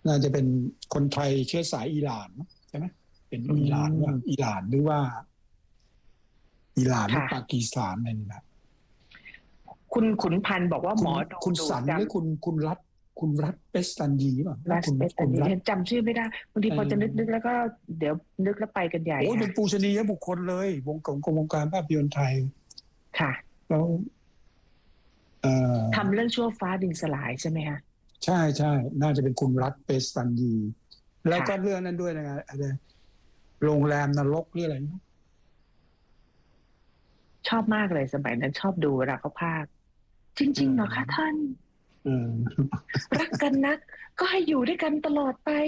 น่าจะเป็นคนไทยเชื้อสายอิหร่านใช่ไหมเป็นอิหร่านว่าอิหร่านหรือว่าอิหร่านหรือปากีสถานอะไรนี่นะคุณขุนพันธ์บอกว่าหมอคุณสันหรือคุณรัฐเปสตันยีป่ะรัฐเปสตันยีจำชื่อไม่ได้บางทีพอจะนึกแล้วก็เดี๋ยวนึกแล้วไปกันใหญ่โอ้เป็นปูชนียบุคคลเลยวงการภาพยนตร์ไทยค่ะแล้วทำเรื่องชั่วฟ้าดินสลายใช่ไหมคะใช่ใช่น่าจะเป็นคุณรัฐเปสตันยีแล้วก็เรื่องนั้นด้วยนะอะไรโรงแรมนรกหรืออะไรชอบมากเลยสมัยนั้นชอบดูเวลาเขาพากย์จริงๆเหรอคะท่านรักกันนักก็ให้อยู่ด้วยกันตลอดไป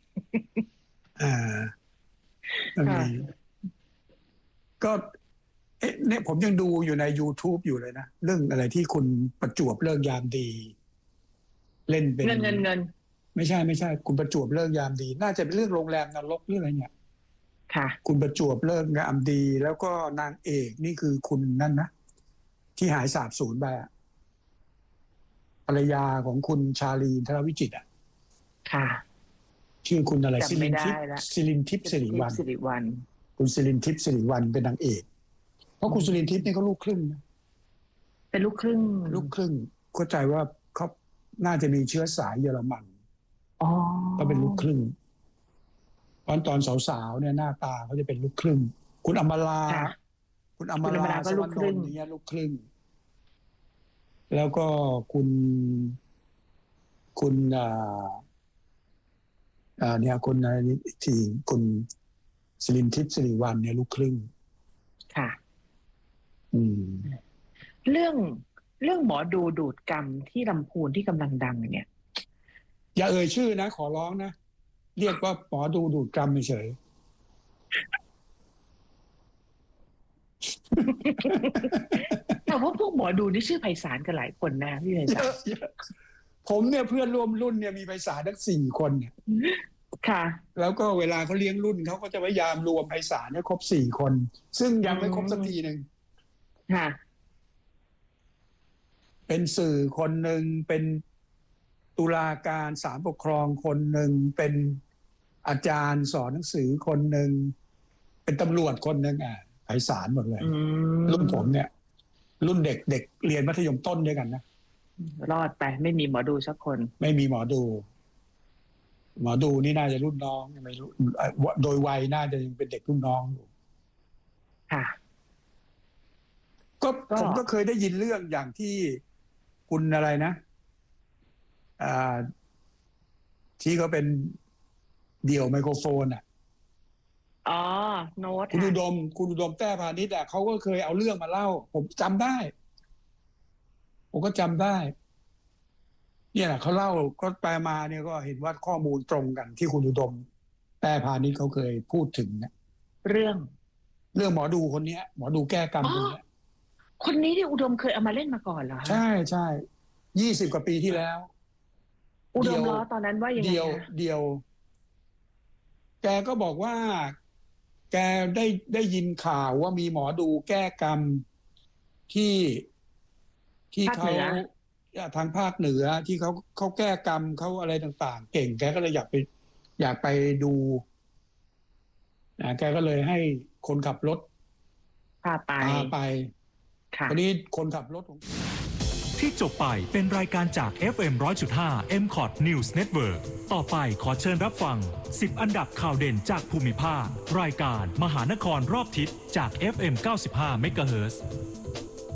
ก็เนี่ยผมยังดูอยู่ใน YouTube อยู่เลยนะเรื่องอะไรที่คุณประจวบเลิกยามดีเล่นเป็นเงินไม่ใช่คุณประจวบเลิกยามดีน่าจะเป็นเรื่องโรงแรมนรกหรืออะไรเนี่ยค่ะคุณประจวบเลิกยามดีแล้วก็นางเอกนี่คือคุณนั่นนะที่หายสาบสูญไปภรรยาของคุณชาลีธนวิจิตรค่ะชื่อคุณอะไรสิรินทิพย์สิริวัลคุณสิรินทิพย์สิริวัลเป็นนางเอกเพราะคุณสิรินทิพย์นี่เขาลูกครึ่งนะเป็นลูกครึ่งเข้าใจว่าเขาน่าจะมีเชื้อสายเยอรมันก็เป็นลูกครึ่งตอนสาวๆเนี่ยหน้าตาเขาจะเป็นลูกครึ่งคุณอมราก็ลูกครึ่งเนี่ยลูกครึ่งแล้วก็คุณเนี่ยคนที่คุณสิรินทิพย์สิริวัลเนี่ยลูกครึ่งค่ะเรื่องหมอดูดกรรมที่ลำพูนที่กำลังดังเนี่ยอย่าเอ่ยชื่อนะขอร้องนะเรียกว่าหมอดูดกรรมเฉยแต่ว่าพวกหมอดูนี่ชื่อไพศาลกันหลายคนนะพี่ไพศาลผมเนี่ยเพื่อนร่วมรุ่นเนี่ยมีไพศาลทั้ง4 คนเนี่ยค่ะแล้วก็เวลาเขาเลี้ยงรุ่นเขาก็จะพยายามรวมไพศาลให้ครบ4 คนซึ่งยังไม่ครบสักทีนึงค่ะเป็นสื่อคนหนึ่งเป็นตุลาการศาลปกครองคนหนึ่งเป็นอาจารย์สอนหนังสือคนหนึ่งเป็นตำรวจคนหนึ่งไพศาลหมดเลยรุ่นผมเนี่ยรุ่นเด็กเรียนมัธยมต้นด้วยกันนะรอดไปไม่มีหมอดูสักคนไม่มีหมอดูนี่น่าจะรุ่นน้องไม่รู้โดยวัยน่าจะยังเป็นเด็กรุ่นน้องอยู่ค่ะก็ผมก็เคยได้ยินเรื่องอย่างที่คุณอะไรนะที่เขาเป็นเดี่ยวไมโครโฟนโน้ตคุณอุดมแต้พานิชเขาก็เคยเอาเรื่องมาเล่าผมจำได้ผมก็จำได้เนี่ยแหละเขาเล่าก็ไปมาเนี่ยก็เห็นว่าข้อมูลตรงกันที่คุณอุดมแต้พานิชเขาเคยพูดถึงเนี่ยเรื่องหมอดูคนนี้หมอดูแก้กรรมคนนี้ที่อุดมเคยเอามาเล่นมาก่อนเหรอใช่20 กว่าปีที่แล้วอุดมล้อตอนนั้นว่ายังไงเดียวแกก็บอกว่าแกได้ยินข่าวว่ามีหมอดูแก้กรรมที่เขาทางภาคเหนือที่เขาแก้กรรมเขาอะไรต่างๆเก่งแกก็เลยอยากไปดูแกก็เลยให้คนขับรถพาไปทีนี้คนขับรถที่จบไปเป็นรายการจาก FM 100.5 MCOT News Network ต่อไปขอเชิญรับฟัง10 อันดับข่าวเด่นจากภูมิภาครายการมหานครรอบทิศจาก FM 95 MHz